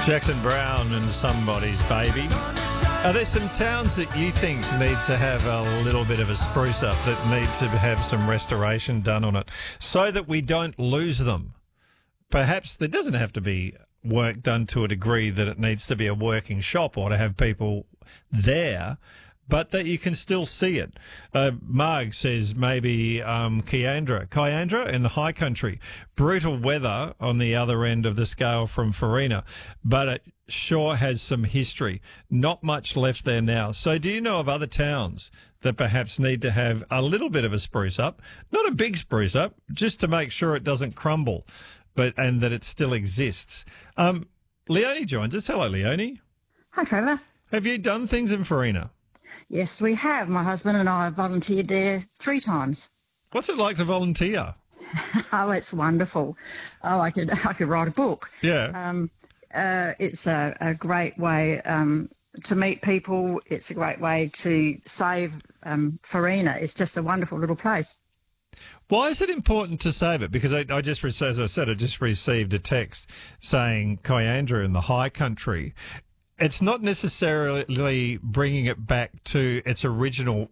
Jackson Brown and Somebody's Baby. Are there some towns that you think need to have a little bit of a spruce up, that need to have some restoration done on it so that we don't lose them? Perhaps there doesn't have to be work done to a degree that it needs to be a working shop or to have people there, but that you can still see it. Marg says maybe Kiandra in the high country. Brutal weather on the other end of the scale from Farina, but it sure has some history. Not much left there now. So do you know of other towns that perhaps need to have a little bit of a spruce up? Not a big spruce up, just to make sure it doesn't crumble, and that it still exists. Leonie joins us. Hello, Leonie. Hi, Trevor. Have you done things in Farina? Yes, we have. My husband and I have volunteered there 3 times. What's it like to volunteer? Oh, it's wonderful. Oh, I could write a book. Yeah. It's a great way to meet people. It's a great way to save Farina. It's just a wonderful little place. Why is it important to save it? Because I just, as I said, I just received a text saying Kiandra in the high country. It's not necessarily bringing it back to its original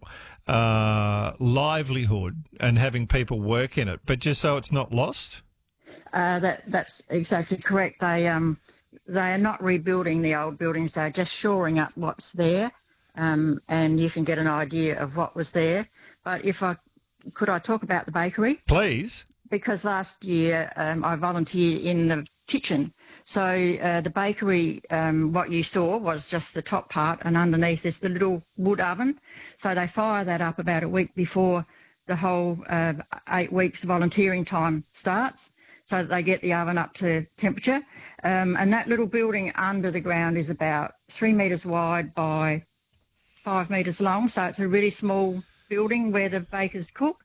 livelihood and having people work in it, but just so it's not lost? That's exactly correct. They are not rebuilding the old buildings. They're just shoring up what's there, and you can get an idea of what was there. But could I talk about the bakery? Please. Because last year I volunteered in the kitchen. So the bakery, what you saw was just the top part, and underneath is the little wood oven. So they fire that up about a week before the whole 8 weeks volunteering time starts, so that they get the oven up to temperature. And that little building under the ground is about 3 metres wide by 5 metres long. So it's a really small building where the bakers cook.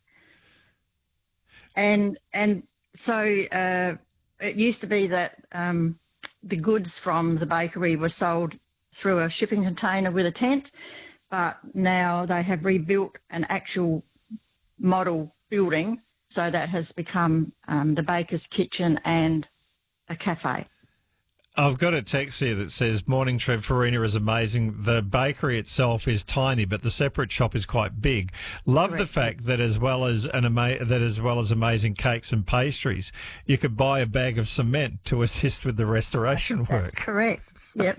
And so it used to be that the goods from the bakery were sold through a shipping container with a tent, but now they have rebuilt an actual model building, so that has become the baker's kitchen and a cafe. I've got a text here that says, "Morning, Trev. Farina is amazing. The bakery itself is tiny, but the separate shop is quite big. Love Correct. The fact that as well as amazing cakes and pastries, you could buy a bag of cement to assist with the restoration work." That's correct. Yep.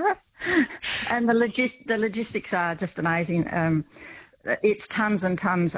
And the logistics are just amazing. It's tons and tons